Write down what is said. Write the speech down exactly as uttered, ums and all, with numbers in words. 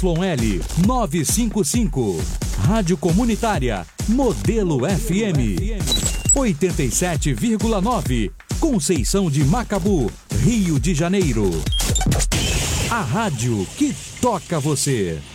L novecentos e cinquenta e cinco. Rádio Comunitária Modelo F M. oitenta e sete vírgula nove. Conceição de Macabu, Rio de Janeiro. A rádio que toca você.